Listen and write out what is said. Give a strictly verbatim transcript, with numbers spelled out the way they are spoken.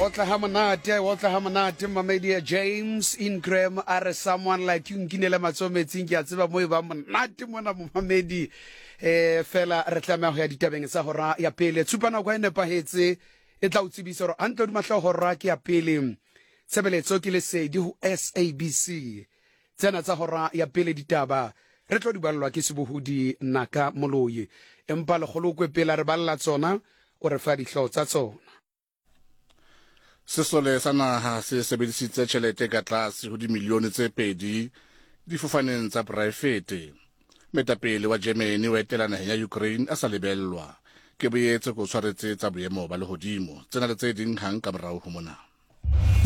Wotla hamanate, wotla hamanate, Mamedia James Ingram are someone like you nkinele matsome tsinki a tseba mo ba monate mona Mamedi eh fela re tlameha ho ya ditabeng tsa hora ya pele tsupana kwa ene pahetse e tla utsibisa hore antlo di mahla hora ke ya pele tshebeletso ke le sedi ho S A B C tsena tsa hora ya pele ditaba re tlo di ballwa ke sebohudi naka moloyi empa le kgolokwe pele re balla tsona o re fa dihlo tsa tsona. Sesole sa naha se sebedisitse tjhelete ka tlase ho dimilione tse pedi difofaneng tsa poraefete. Metapele wa Germany o etela naheng ya Ukraine a sa lebellwa ke boetse go tshwaretse tsa boemo ba lehodimo tsena le tse ding hang ka morao ho mona.